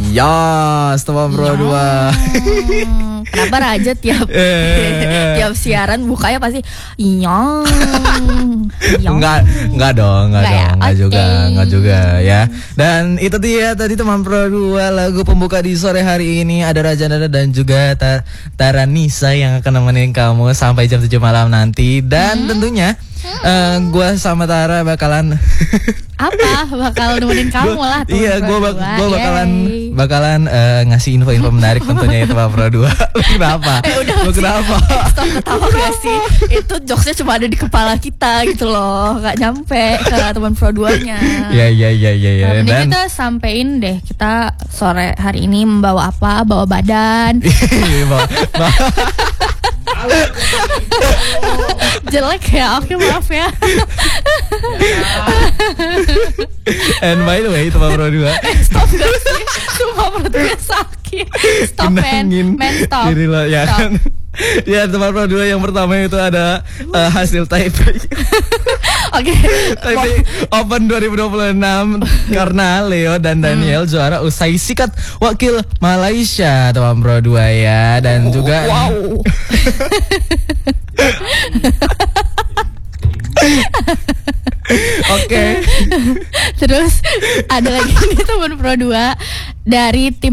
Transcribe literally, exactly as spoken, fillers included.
Ya, teman Pro dua. Kenapa Raja tiap tiap siaran bukanya pasti iya. Enggak, enggak dong, enggak, enggak dong, ya? enggak Okay. juga, enggak juga ya. Dan itu dia tadi teman Pro dua lagu pembuka di sore hari ini, ada Raja Nada dan juga Ta- Taranisa yang akan nemenin kamu sampai jam tujuh malam nanti. Dan hmm. tentunya uh, gue sama Tara bakalan apa bakal nemenin kamu lah. Iya, gue bak gue bakalan Yay. bakalan uh, ngasih info-info menarik tentunya itu Pak Pro dua. Kenapa? Eh, udah Lu kenapa? Eh, stop ketawa gak sih? Itu jokesnya cuma ada di kepala kita gitu loh, gak nyampe ke teman Pro dua-nya. Iya iya iya iya. Ya. Nah, mending kita sampein deh kita sore hari ini membawa apa? Bawa badan. Jelek ya, oke maaf ya. And by the way, itu Pak Pro dua. Eh, stop gak sih? Sumpah perutnya sakit. Stop men, men stop. Diri lo, ya stop. Kan? Ya teman Pro dua yang pertama itu ada uh, hasil Taipei. Oke. Taipei Open dua ribu dua puluh enam karena Leo dan Daniel hmm. juara usai sikat wakil Malaysia teman Pro dua ya. Dan oh, juga wow. Oke. Okay. Terus ada lagi nih teman Pro dua dari tim